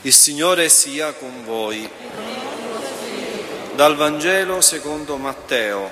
Il Signore sia con voi. Dal Vangelo secondo Matteo.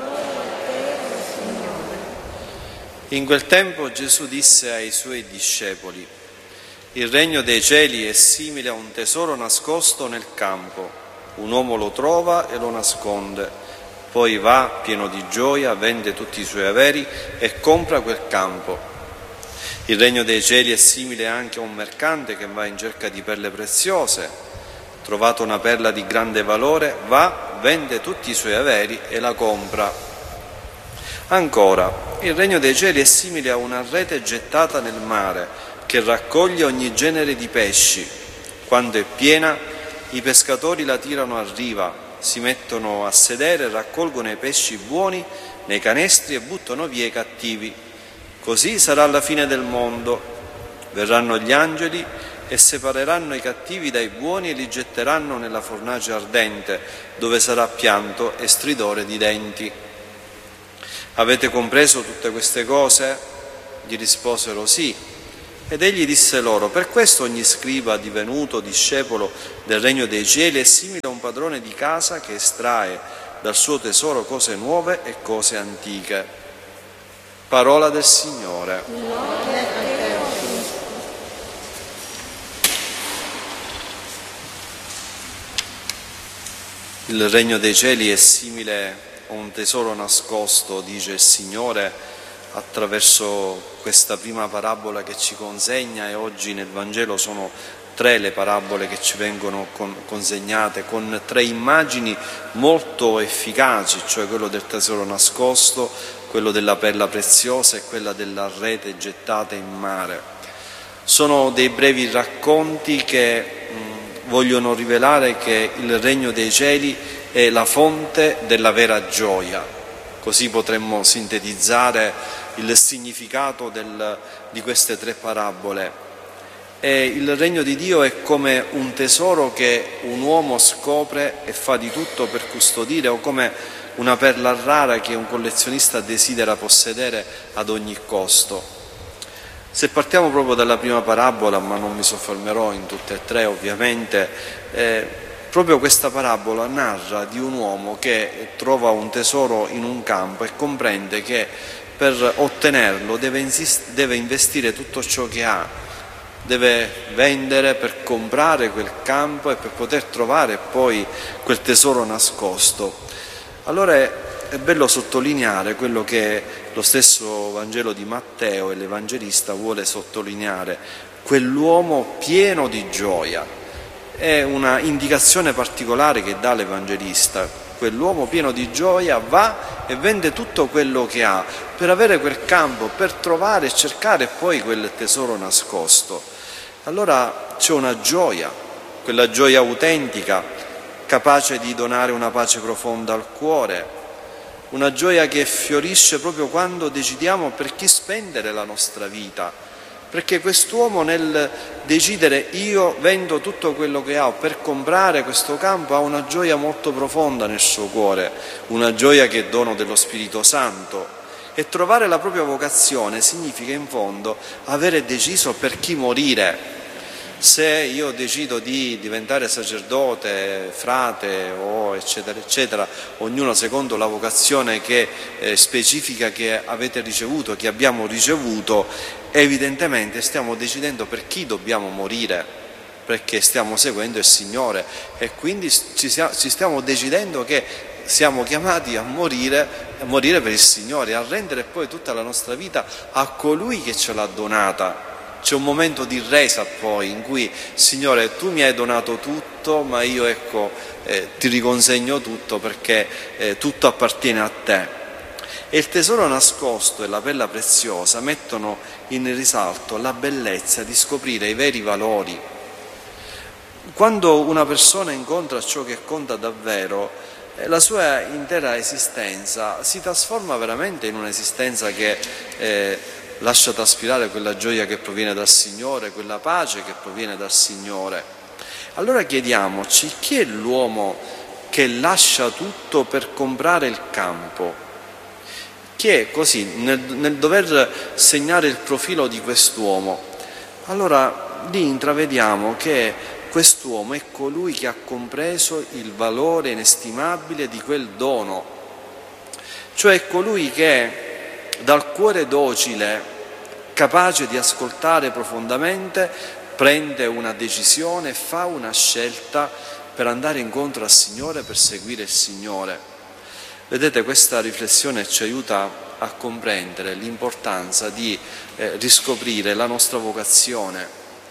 In quel tempo Gesù disse ai suoi discepoli: il regno dei cieli è simile a un tesoro nascosto nel campo. Un uomo lo trova e lo nasconde. Poi va, pieno di gioia, vende tutti i suoi averi e compra quel campo. Il regno dei cieli è simile anche a un mercante che va in cerca di perle preziose. Trovato una perla di grande valore, va, vende tutti i suoi averi e la compra. Ancora, il regno dei cieli è simile a una rete gettata nel mare che raccoglie ogni genere di pesci. Quando è piena, i pescatori la tirano a riva, si mettono a sedere, raccolgono i pesci buoni nei canestri e buttano via i cattivi. Così sarà alla fine del mondo. Verranno gli angeli e separeranno i cattivi dai buoni e li getteranno nella fornace ardente, dove sarà pianto e stridore di denti. Avete compreso tutte queste cose? Gli risposero sì. Ed egli disse loro: per questo ogni scriba divenuto discepolo del regno dei cieli è simile a un padrone di casa che estrae dal suo tesoro cose nuove e cose antiche. Parola del Signore. Il regno dei cieli è simile a un tesoro nascosto, dice il Signore attraverso questa prima parabola che ci consegna, e oggi nel Vangelo sono 3 le parabole che ci vengono consegnate, con 3 immagini molto efficaci, cioè quello del tesoro nascosto, quello della perla preziosa e quella della rete gettata in mare. Sono dei brevi racconti che vogliono rivelare che il regno dei cieli è la fonte della vera gioia. Così potremmo sintetizzare il significato di queste 3 parabole. E il regno di Dio è come un tesoro che un uomo scopre e fa di tutto per custodire, o come una perla rara che un collezionista desidera possedere ad ogni costo. Se partiamo proprio dalla prima parabola, ma non mi soffermerò in tutte e 3 ovviamente, proprio questa parabola narra di un uomo che trova un tesoro in un campo e comprende che per ottenerlo deve investire tutto ciò che ha, deve vendere per comprare quel campo e per poter trovare poi quel tesoro nascosto. Allora è bello sottolineare quello che lo stesso Vangelo di Matteo e l'Evangelista vuole sottolineare: quell'uomo pieno di gioia. È una indicazione particolare che dà l'Evangelista. Quell'uomo pieno di gioia va e vende tutto quello che ha per avere quel campo, per trovare e cercare poi quel tesoro nascosto. Allora c'è una gioia, quella gioia autentica, capace di donare una pace profonda al cuore, una gioia che fiorisce proprio quando decidiamo per chi spendere la nostra vita, perché quest'uomo nel decidere io vendo tutto quello che ho per comprare questo campo ha una gioia molto profonda nel suo cuore, una gioia che è dono dello Spirito Santo. E trovare la propria vocazione significa in fondo avere deciso per chi morire. Se io decido di diventare sacerdote, frate o eccetera eccetera, ognuno secondo la vocazione che specifica che avete ricevuto, che abbiamo ricevuto, evidentemente stiamo decidendo per chi dobbiamo morire, perché stiamo seguendo il Signore e quindi ci stiamo decidendo che siamo chiamati a morire per il Signore, a rendere poi tutta la nostra vita a colui che ce l'ha donata. C'è un momento di resa poi in cui: Signore, tu mi hai donato tutto, ma io ti riconsegno tutto perché tutto appartiene a te. E il tesoro nascosto e la perla preziosa mettono in risalto la bellezza di scoprire i veri valori. Quando una persona incontra ciò che conta davvero, la sua intera esistenza si trasforma veramente in un'esistenza che lascia traspirare quella gioia che proviene dal Signore, quella pace che proviene dal Signore. Allora chiediamoci: chi è l'uomo che lascia tutto per comprare il campo? Chi è così, nel dover segnare il profilo di quest'uomo? Allora lì intravediamo che quest'uomo è colui che ha compreso il valore inestimabile di quel dono, cioè colui che dal cuore docile, capace di ascoltare profondamente, prende una decisione e fa una scelta per andare incontro al Signore, per seguire il Signore. Vedete, questa riflessione ci aiuta a comprendere l'importanza di riscoprire la nostra vocazione,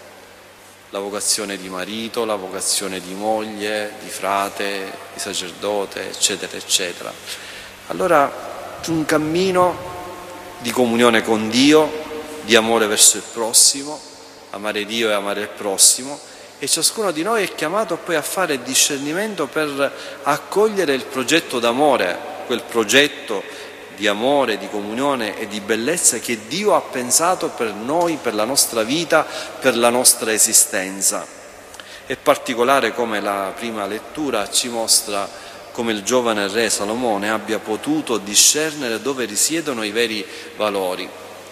la vocazione di marito, la vocazione di moglie, di frate, di sacerdote, eccetera, eccetera. Allora, un cammino di comunione con Dio, di amore verso il prossimo, amare Dio e amare il prossimo, e ciascuno di noi è chiamato poi a fare discernimento per accogliere il progetto d'amore, quel progetto di amore, di comunione e di bellezza che Dio ha pensato per noi, per la nostra vita, per la nostra esistenza. È particolare come la prima lettura ci mostra come il giovane re Salomone abbia potuto discernere dove risiedono i veri valori.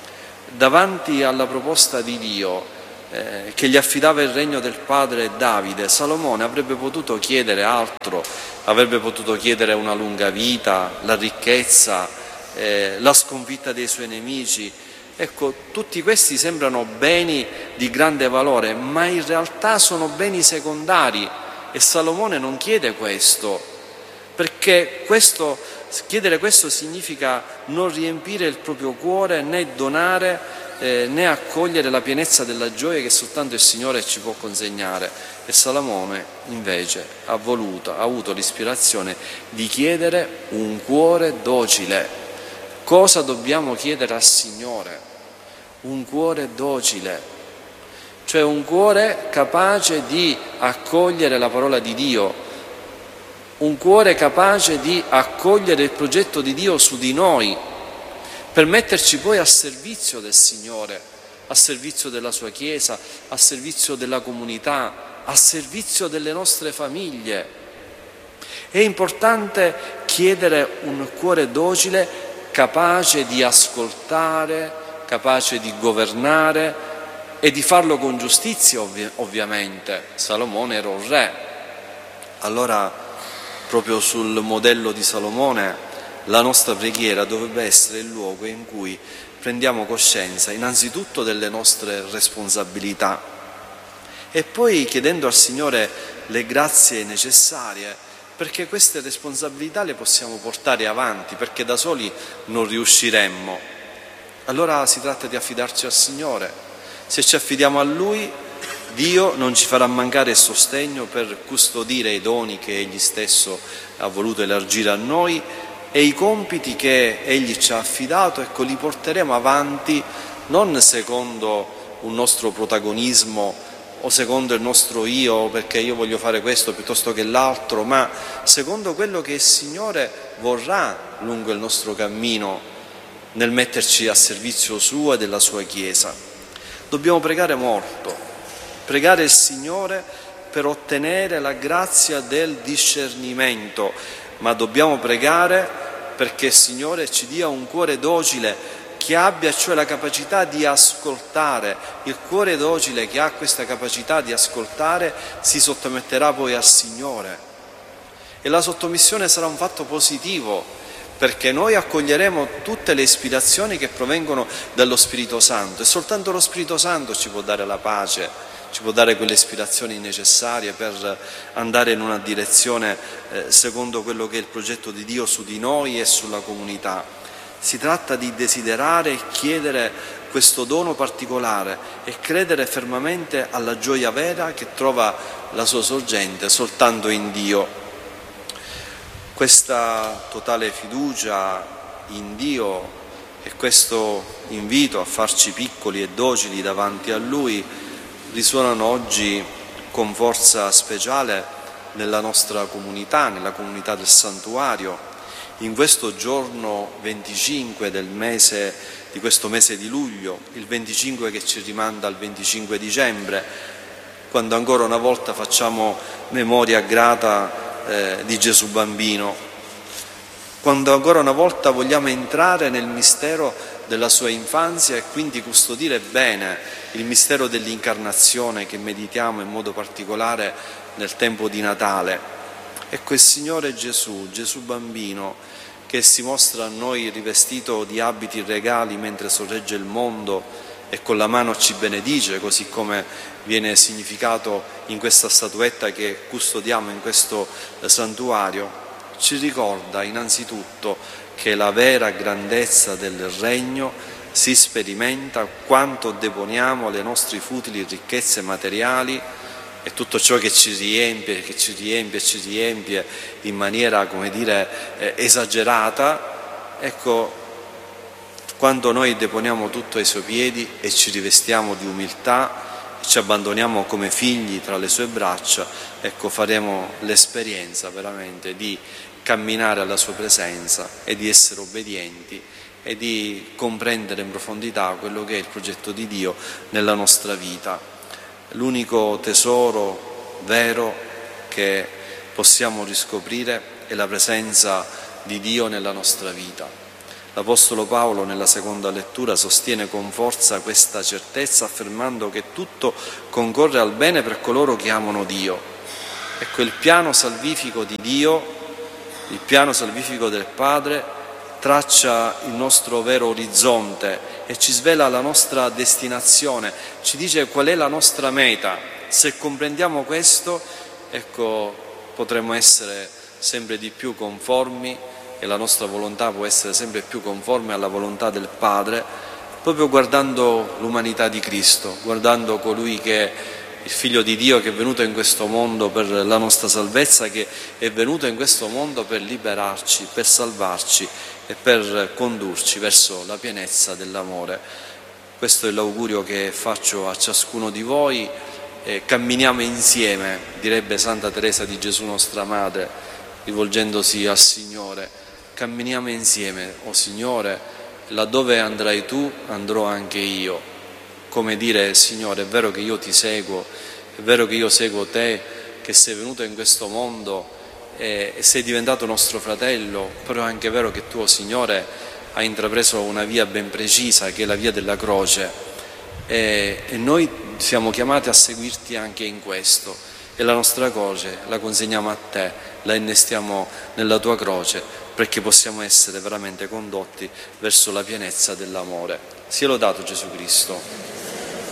Davanti alla proposta di Dio che gli affidava il regno del padre Davide, Salomone avrebbe potuto chiedere altro, avrebbe potuto chiedere una lunga vita, la ricchezza, la sconfitta dei suoi nemici. Ecco, tutti questi sembrano beni di grande valore, ma in realtà sono beni secondari e Salomone non chiede questo, perché chiedere questo significa non riempire il proprio cuore né donare né accogliere la pienezza della gioia che soltanto il Signore ci può consegnare. E Salomone invece ha avuto l'ispirazione di chiedere un cuore docile. Cosa dobbiamo chiedere al Signore? Un cuore docile, cioè un cuore capace di accogliere la parola di Dio, un cuore capace di accogliere il progetto di Dio su di noi, per metterci poi a servizio del Signore, a servizio della sua Chiesa, a servizio della comunità, a servizio delle nostre famiglie. È importante chiedere un cuore docile, capace di ascoltare, capace di governare e di farlo con giustizia, ovviamente. Salomone era un re. Allora, proprio sul modello di Salomone, la nostra preghiera dovrebbe essere il luogo in cui prendiamo coscienza innanzitutto delle nostre responsabilità e poi chiedendo al Signore le grazie necessarie perché queste responsabilità le possiamo portare avanti, perché da soli non riusciremmo. Allora si tratta di affidarci al Signore. Se ci affidiamo a Lui, Dio non ci farà mancare il sostegno per custodire i doni che Egli stesso ha voluto elargire a noi e i compiti che Egli ci ha affidato, ecco, li porteremo avanti non secondo un nostro protagonismo o secondo il nostro io, perché io voglio fare questo piuttosto che l'altro, ma secondo quello che il Signore vorrà lungo il nostro cammino nel metterci a servizio suo e della sua Chiesa. Dobbiamo pregare molto, pregare il Signore per ottenere la grazia del discernimento, ma dobbiamo pregare perché il Signore ci dia un cuore docile che abbia cioè la capacità di ascoltare. Il cuore docile che ha questa capacità di ascoltare si sottometterà poi al Signore e la sottomissione sarà un fatto positivo perché noi accoglieremo tutte le ispirazioni che provengono dallo Spirito Santo e soltanto lo Spirito Santo ci può dare la pace, ci può dare quelle ispirazioni necessarie per andare in una direzione secondo quello che è il progetto di Dio su di noi e sulla comunità. Si tratta di desiderare e chiedere questo dono particolare e credere fermamente alla gioia vera che trova la sua sorgente soltanto in Dio. Questa totale fiducia in Dio e questo invito a farci piccoli e docili davanti a Lui risuonano oggi con forza speciale nella nostra comunità, nella comunità del Santuario, in questo giorno 25 di questo mese di luglio, il 25 che ci rimanda al 25 dicembre, quando ancora una volta facciamo memoria grata di Gesù Bambino, quando ancora una volta vogliamo entrare nel mistero della sua infanzia e quindi custodire bene il mistero dell'incarnazione che meditiamo in modo particolare nel tempo di Natale. Ecco il Signore Gesù, Gesù bambino, che si mostra a noi rivestito di abiti regali mentre sorregge il mondo e con la mano ci benedice, così come viene significato in questa statuetta che custodiamo in questo santuario, ci ricorda innanzitutto che la vera grandezza del regno si sperimenta quanto deponiamo le nostre futili ricchezze materiali e tutto ciò che ci riempie in maniera, esagerata. Ecco, quando noi deponiamo tutto ai suoi piedi e ci rivestiamo di umiltà, ci abbandoniamo come figli tra le sue braccia, ecco, faremo l'esperienza veramente di camminare alla sua presenza e di essere obbedienti e di comprendere in profondità quello che è il progetto di Dio nella nostra vita. L'unico tesoro vero che possiamo riscoprire è la presenza di Dio nella nostra vita. L'Apostolo Paolo nella seconda lettura sostiene con forza questa certezza affermando che tutto concorre al bene per coloro che amano Dio. Ecco, il piano salvifico di Dio, il piano salvifico del Padre traccia il nostro vero orizzonte e ci svela la nostra destinazione, ci dice qual è la nostra meta. Se comprendiamo questo, ecco, potremo essere sempre di più conformi e la nostra volontà può essere sempre più conforme alla volontà del Padre, proprio guardando l'umanità di Cristo, guardando colui che è il Figlio di Dio, che è venuto in questo mondo per la nostra salvezza, che è venuto in questo mondo per liberarci, per salvarci e per condurci verso la pienezza dell'amore. Questo è l'augurio che faccio a ciascuno di voi. Camminiamo insieme, direbbe Santa Teresa di Gesù nostra Madre, rivolgendosi al Signore. Camminiamo insieme, o Signore, laddove andrai tu, andrò anche io. Come dire, Signore, è vero che io ti seguo, è vero che io seguo te, che sei venuto in questo mondo e sei diventato nostro fratello, però è anche vero che tu, o Signore, hai intrapreso una via ben precisa, che è la via della croce, e noi siamo chiamati a seguirti anche in questo. E la nostra croce la consegniamo a te, la innestiamo nella tua croce, perché possiamo essere veramente condotti verso la pienezza dell'amore. Sia lodato Gesù Cristo.